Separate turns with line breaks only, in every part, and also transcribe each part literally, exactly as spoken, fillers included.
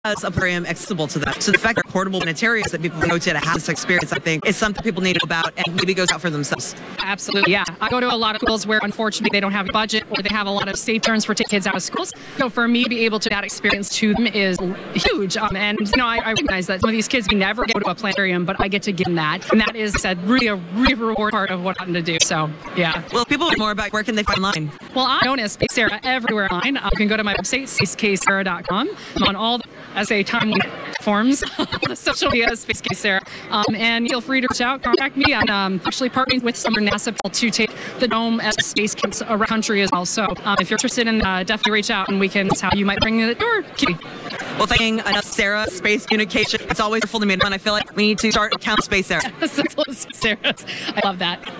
as a program accessible to them. So the fact that portable planetariums that people go to to have this experience, I think, is something people need to know about and maybe goes out for themselves.
Absolutely, yeah. I go to a lot of schools where, unfortunately, they don't have a budget or they have a lot of safe turns for kids out of schools. So for me to be able to that experience to them is huge. Um, and, you know, I, I recognize that some of these kids may never go to a planetarium, but I get to give them that. And that is, said, really a really reward part of what I'm to do. So, yeah.
Well, if people want more about where can they find online?
Well, I'm known as Space Sarah everywhere online. Uh, you can go to my website, space k sarah dot com. I'm on all the, as a time forms, social media, Space K Sarah. Um, and feel free to reach out, contact me. I'm um, actually partnering with some NASA people to take the dome as space camps around the country as well. So um, if you're interested in uh, definitely reach out and we can see how you might bring it door.
Well, thanking enough Sarah, Space Communication. It's always wonderful to meet and I feel like we need to start account Space Sarah.
Sarah. I love that.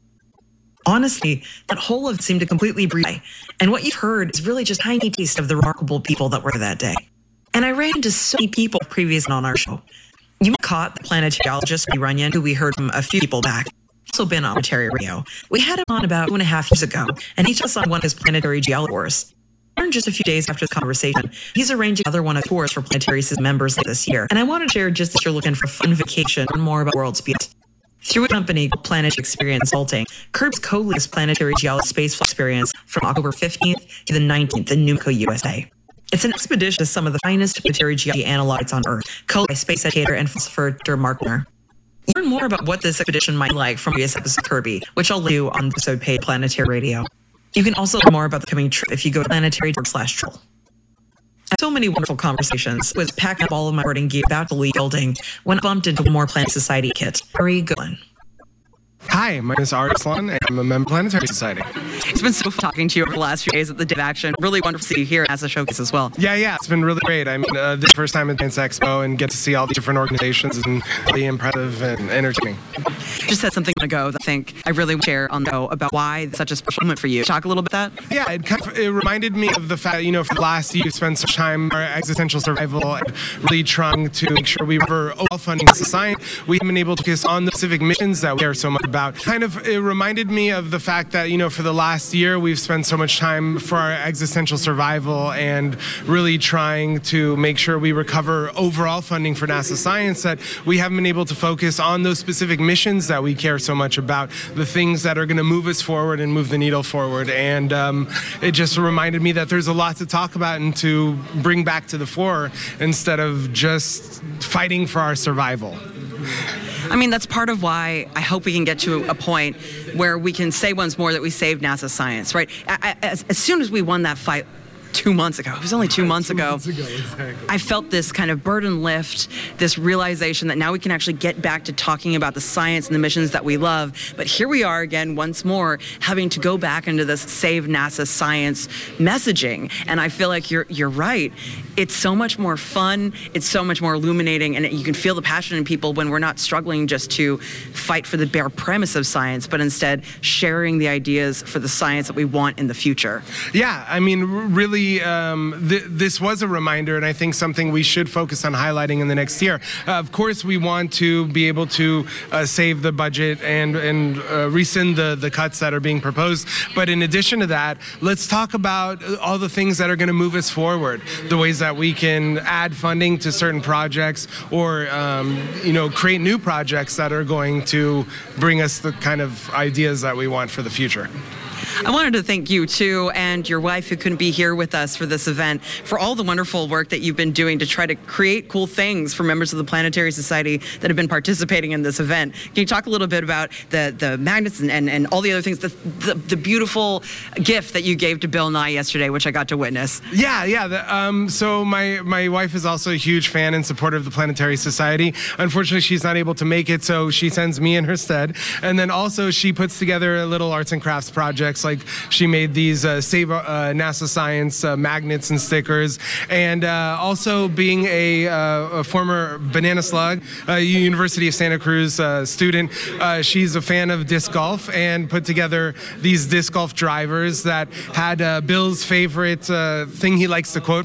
Honestly, that whole of it seemed to completely breathe. And what you've heard is really just a tiny taste of the remarkable people that were there that day. And I ran into so many people previously on our show. You caught the planetariologist, Lee Runyon, who we heard from a few people back. Also been on Planetary Radio. We had him on about two and a half years ago, and he took us on one of his planetary geology tours. Just a few days after the conversation, he's arranging another one of the tours for Planetary System members this year. And I want to share just that you're looking for a fun vacation and more about world's beyond. Through a company called Planet Experience Consulting, Curbs co-leads Planetary Geology Space Experience from October fifteenth to the nineteenth in Newco, U S A. It's an expedition to some of the finest planetary geology analogs on Earth, co-led by space educator and philosopher Mark Warner. Learn more about what this expedition might be like from previous episode of Kirby, which I'll do on the episode page Planetary Radio. You can also learn more about the coming trip if you go to planetary slash troll. So many wonderful conversations. I was packing up all of my recording gear about to leave the building when I bumped into a more Planet Society kit. Ari Goodwin.
Hi, my name is Ari Sloan, and I'm a member of Planetary Society.
It's been so fun talking to you over the last few days at the Day of Action. Really wonderful to see you here as a showcase as well.
Yeah, yeah, it's been really great. I mean, uh, this is the first time at Dance Expo and get to see all the different organizations and really impressive and entertaining.
Just said something ago that I think I really want to share on the show about why it's such a special moment for you. Talk a little bit about that?
Yeah, it kind of it reminded me of the fact, you know, for the last year, you spent some time our existential survival and really trying to make sure we were all funding science. We haven't been able to focus on the specific missions that we care so much about. Kind of, it reminded me of the fact that, you know, for the last year, we've spent so much time for our existential survival and really trying to make sure we recover overall funding for NASA science, that we haven't been able to focus on those specific missions that we care so much about, the things that are going to move us forward and move the needle forward. And um, it just reminded me that there's a lot to talk about and to bring back to the fore instead of just fighting for our survival.
I mean, that's part of why I hope we can get to a point where we can say once more that we saved NASA science, right? As, as soon as we won that fight two months ago, it was only two months
two
ago,
months ago exactly.
I felt this kind of burden lift, this realization that now we can actually get back to talking about the science and the missions that we love. But here we are again, once more, having to go back into this Save NASA Science messaging. And I feel like you're you're right. It's so much more fun, it's so much more illuminating, and you can feel the passion in people when we're not struggling just to fight for the bare premise of science, but instead sharing the ideas for the science that we want in the future.
Yeah, I mean, really, um, th- this was a reminder, and I think something we should focus on highlighting in the next year. Uh, of course, we want to be able to uh, save the budget and, and uh, rescind the, the cuts that are being proposed, but in addition to that, let's talk about all the things that are going to move us forward, the ways that we can add funding to certain projects or, um, you know, create new projects that are going to bring us the kind of ideas that we want for the future.
I wanted to thank you, too, and your wife, who couldn't be here with us for this event, for all the wonderful work that you've been doing to try to create cool things for members of the Planetary Society that have been participating in this event. Can you talk a little bit about the, the magnets and, and, and all the other things, the, the, the beautiful gift that you gave to Bill Nye yesterday, which I got to witness?
Yeah, yeah. The, um, so my, my wife is also a huge fan and supporter of the Planetary Society. Unfortunately, she's not able to make it, so she sends me in her stead. And then also she puts together little arts and crafts projects. Like she made these uh, Save uh, NASA Science uh, magnets and stickers, and uh, also being a, uh, a former Banana Slug, uh, University of Santa Cruz uh, student, uh, she's a fan of disc golf and put together these disc golf drivers that had uh, Bill's favorite uh, thing he likes to quote